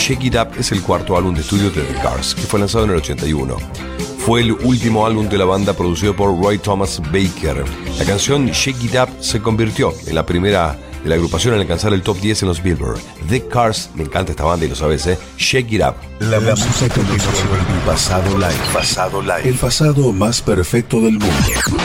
Shake It Up es el cuarto álbum de estudio de The Cars, que fue lanzado en el 81. Fue el último álbum de la banda producido por Roy Thomas Baker. La canción Shake It Up se convirtió en la primera de la agrupación en alcanzar el top 10 en los Billboard. The Cars, me encanta esta banda y lo sabes, Shake It Up. La música que nos recuerda el pasado live. Pasado live. El pasado más perfecto del mundo.